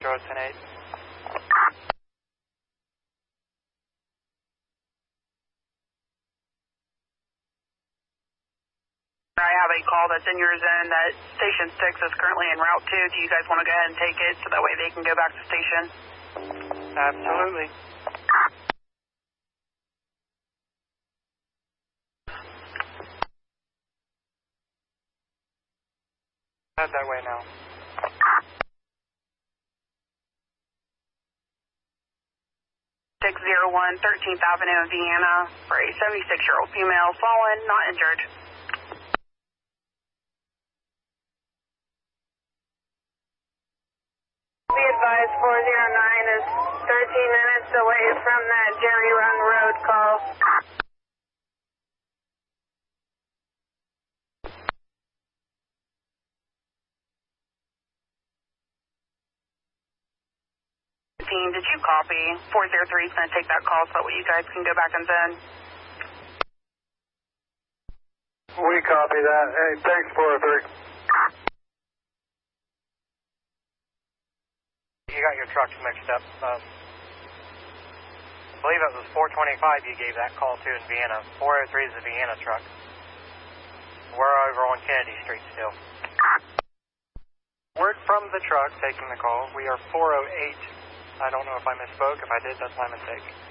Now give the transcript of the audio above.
010-8. I have a call that's in your zone that Station 6 is currently en route to. Do you guys want to go ahead and take it so that way they can go back to station? Absolutely. Head that way now. 601 13th Avenue in Vienna for a 76-year-old female, fallen, not injured. Be advised 409 is 13 minutes away from that Jerry Run Road call. Did you copy? 403 is going to take that call so that way you guys can go back in zone. We copy that. Hey, thanks, 403. You got your trucks mixed up. I believe it was 425 you gave that call to in Vienna. 403 is the Vienna truck. We're over on Kennedy Street still. Word from the truck taking the call. We are 408. I don't know if I misspoke. If I did, that's my mistake.